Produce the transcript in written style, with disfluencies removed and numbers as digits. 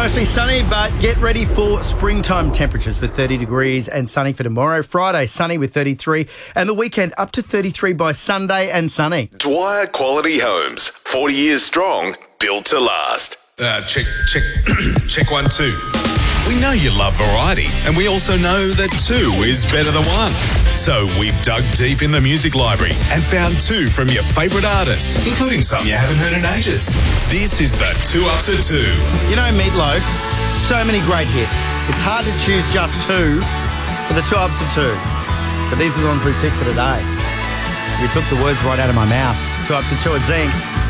Mostly sunny, but get ready for springtime temperatures with 30 degrees and sunny for tomorrow. Friday, sunny with 33, and the weekend up to 33 by Sunday and sunny. Dwyer Quality Homes, 40 years strong, built to last. Check 1, 2. We know you love variety, and we also know that 2 is better than 1. So we've dug deep in the music library and found 2 from your favourite artists, including some you haven't heard in ages. This is the 2 Ups at 2. You know, Meatloaf, so many great hits. It's hard to choose just 2 for the 2 Ups at 2. But these are the ones we picked for today. You took the words right out of my mouth. 2 Ups at 2 at Zinc.